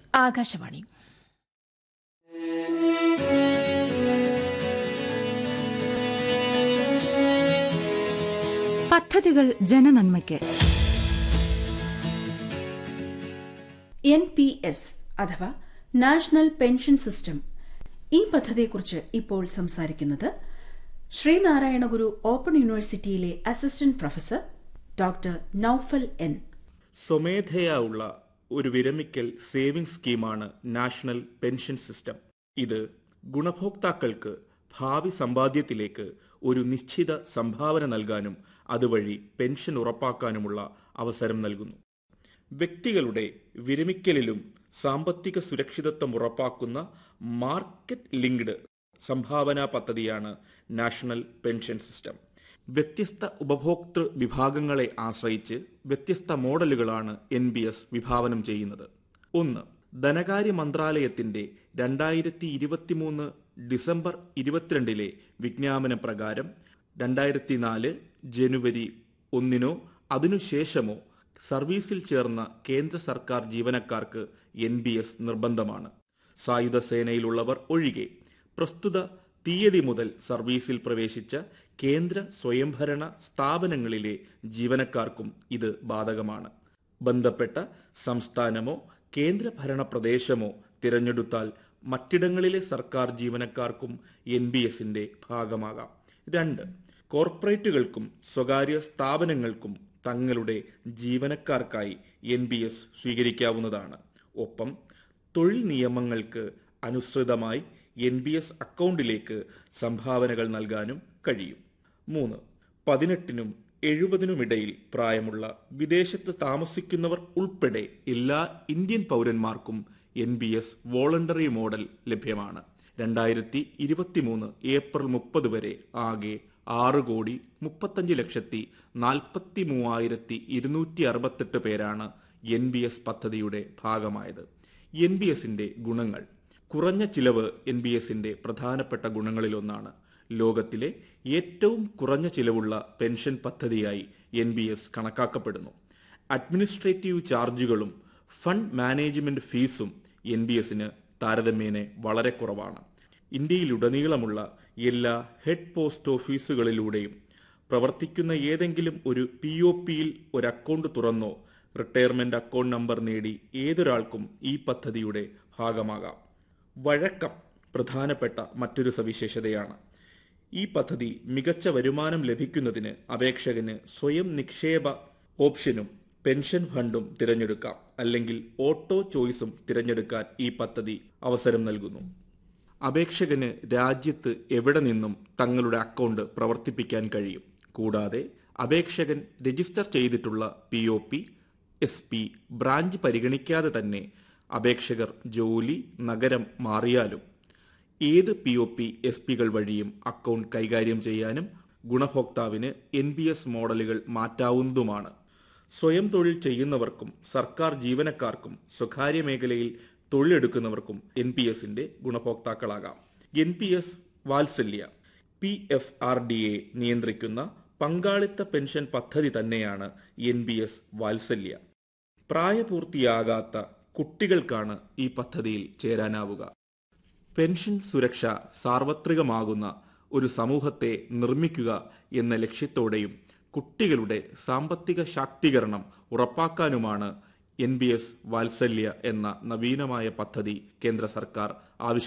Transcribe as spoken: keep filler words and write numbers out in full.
ആകാശവാണി. പദ്ധതികൾ ജനനന്മയ്ക്ക്. N P S അഥവാ നാഷണൽ പെൻഷൻ സിസ്റ്റം. ഈ പദ്ധതിയെക്കുറിച്ച് ഇപ്പോൾ സംസാരിക്കുന്നത് ശ്രീനാരായണ ഗുരു ഓപ്പൺ യൂണിവേഴ്സിറ്റിയിലെ assistant professor doctor Noufal N. സ്വമേധയാ ഉള്ള ഒരു വിരമിക്കൽ സേവിംഗ് സ്കീമാണ് നാഷണൽ പെൻഷൻ സിസ്റ്റം. ഇത് ഗുണഭോക്താക്കൾക്ക് ഭാവി സമ്പാദ്യത്തിലേക്ക് ഒരു നിശ്ചിത സംഭാവന നൽകാനും അതുവഴി പെൻഷൻ ഉറപ്പാക്കാനുമുള്ള അവസരം നൽകുന്നു. വ്യക്തികളുടെ വിരമിക്കലിലും സാമ്പത്തിക സുരക്ഷിതത്വം ഉറപ്പാക്കുന്ന മാർക്കറ്റ് ലിങ്ക്ഡ് സംഭാവനാ പദ്ധതിയാണ് നാഷണൽ പെൻഷൻ സിസ്റ്റം. വ്യത്യസ്ത ഉപഭോക്തൃ വിഭാഗങ്ങളെ ആശ്രയിച്ച് വ്യത്യസ്ത മോഡലുകളാണ് എൻ ബി എസ് വിഭാവനം ചെയ്യുന്നത്. ഒന്ന്, ധനകാര്യ മന്ത്രാലയത്തിന്റെ രണ്ടായിരത്തി ഇരുപത്തിമൂന്ന് ഡിസംബർ ഇരുപത്തിരണ്ടിലെ വിജ്ഞാപന പ്രകാരം രണ്ടായിരത്തി നാല് ജനുവരി ഒന്നിനോ അതിനുശേഷമോ സർവീസിൽ ചേർന്ന കേന്ദ്ര സർക്കാർ ജീവനക്കാർക്ക് എൻ ബി എസ് നിർബന്ധമാണ്. സായുധ സേനയിലുള്ളവർ ഒഴികെ പ്രസ്തുത തീയതി മുതൽ സർവീസിൽ പ്രവേശിച്ച കേന്ദ്ര സ്വയംഭരണ സ്ഥാപനങ്ങളിലെ ജീവനക്കാർക്കും ഇത് ബാധകമാണ്. ബന്ധപ്പെട്ട സംസ്ഥാനമോ കേന്ദ്രഭരണ പ്രദേശമോ തിരഞ്ഞെടുത്താൽ മറ്റിടങ്ങളിലെ സർക്കാർ ജീവനക്കാർക്കും എൻ ബി എസിന്റെ ഭാഗമാകാം. രണ്ട്, കോർപ്പറേറ്റുകൾക്കും സ്വകാര്യ സ്ഥാപനങ്ങൾക്കും തങ്ങളുടെ ജീവനക്കാർക്കായി എൻ ബി എസ് സ്വീകരിക്കാവുന്നതാണ്. ഒപ്പം തൊഴിൽ നിയമങ്ങൾക്ക് അനുസൃതമായി എൻ ബി എസ് അക്കൗണ്ടിലേക്ക് സംഭാവനകൾ നൽകാനും കഴിയും. മൂന്ന്, പതിനെട്ടിനും എഴുപതിനുമിടയിൽ പ്രായമുള്ള വിദേശത്ത് താമസിക്കുന്നവർ ഉൾപ്പെടെ എല്ലാ ഇന്ത്യൻ പൗരന്മാർക്കും N B S voluntary model ലഭ്യമാണ്. രണ്ടായിരത്തി ഇരുപത്തിമൂന്ന് ഏപ്രിൽ മുപ്പത് വരെ ആകെ ആറ് കോടി മുപ്പത്തഞ്ച് ലക്ഷത്തി നാൽപ്പത്തി മൂവായിരത്തി ഇരുന്നൂറ്റി അറുപത്തെട്ട് പേരാണ് എൻ ബി എസ് പദ്ധതിയുടെ ഭാഗമായത്. എൻ ബി എസിന്റെ ഗുണങ്ങൾ. കുറഞ്ഞ ചിലവ് എൻ ബി എസിന്റെ പ്രധാനപ്പെട്ട ഗുണങ്ങളിലൊന്നാണ്. ലോകത്തിലെ ഏറ്റവും കുറഞ്ഞ ചിലവുള്ള പെൻഷൻ പദ്ധതിയായി എൻ ബി എസ് കണക്കാക്കപ്പെടുന്നു. അഡ്മിനിസ്ട്രേറ്റീവ് ചാർജുകളും ഫണ്ട് മാനേജ്മെന്റ് ഫീസും എൻ ബി എസിന് താരതമ്യേന വളരെ കുറവാണ്. ഇന്ത്യയിലുടനീളമുള്ള എല്ലാ ഹെഡ് പോസ്റ്റ് ഓഫീസുകളിലൂടെയും പ്രവർത്തിക്കുന്ന ഏതെങ്കിലും ഒരു പി ഒ പിയിൽ ഒരു അക്കൗണ്ട് തുറന്നോ റിട്ടയർമെന്റ് അക്കൗണ്ട് നമ്പർ നേടി ഏതൊരാൾക്കും ഈ പദ്ധതിയുടെ ഭാഗമാകാം. വഴക്കം പ്രധാനപ്പെട്ട മറ്റൊരു സവിശേഷതയാണ്. ഈ പദ്ധതി മികച്ച വരുമാനം ലഭിക്കുന്നതിന് അപേക്ഷകന് സ്വയം നിക്ഷേപ ഓപ്ഷനും പെൻഷൻ ഫണ്ടും തിരഞ്ഞെടുക്കാം, അല്ലെങ്കിൽ ഓട്ടോ ചോയ്സും തിരഞ്ഞെടുക്കാൻ ഈ പദ്ധതി അവസരം നൽകുന്നു. അപേക്ഷകന് രാജ്യത്ത് എവിടെ നിന്നും തങ്ങളുടെ അക്കൗണ്ട് പ്രവർത്തിപ്പിക്കാൻ കഴിയും. കൂടാതെ അപേക്ഷകൻ രജിസ്റ്റർ ചെയ്തിട്ടുള്ള P O P, S P branch പരിഗണിക്കാതെ തന്നെ അപേക്ഷകർ ജോലി നഗരം മാറിയാലും ഏത് പി ഒ പി എസ് പികൾ വഴിയും അക്കൗണ്ട് കൈകാര്യം ചെയ്യാനും ഗുണഭോക്താവിന് എൻ ബി എസ് മോഡലുകൾ മാറ്റാവുന്നതുമാണ്. സ്വയം തൊഴിൽ ചെയ്യുന്നവർക്കും സർക്കാർ ജീവനക്കാർക്കും സ്വകാര്യ മേഖലയിൽ തൊഴിലെടുക്കുന്നവർക്കും എൻ പി എസിന്റെ ഗുണഭോക്താക്കളാകാം. എൻ പി എസ് വാത്സല്യ P F R D A നിയന്ത്രിക്കുന്ന പങ്കാളിത്ത പെൻഷൻ പദ്ധതി തന്നെയാണ് എൻ ബി എസ് വാത്സല്യ. പ്രായപൂർത്തിയാകാത്ത കുട്ടികൾക്കാണ് ഈ പദ്ധതിയിൽ ചേരാനാവുക. പെൻഷൻ സുരക്ഷ സാർവത്രികമാകുന്ന ഒരു സമൂഹത്തെ നിർമ്മിക്കുക എന്ന ലക്ഷ്യത്തോടെയും കുട്ടികളുടെ സാമ്പത്തിക ശാക്തീകരണം ഉറപ്പാക്കാനുമാണ് എൻ ബി എസ് വാത്സല്യ എന്ന നവീനമായ പദ്ധതി കേന്ദ്ര സർക്കാർ ആവിഷ്കരിച്ചത്.